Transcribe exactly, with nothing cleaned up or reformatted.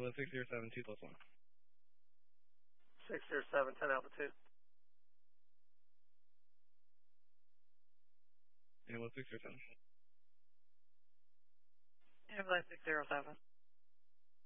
Ambulance six zero seven, two plus one. six zero seven, ten Alpha two. Ambulance six zero seven. Ambulance six zero seven.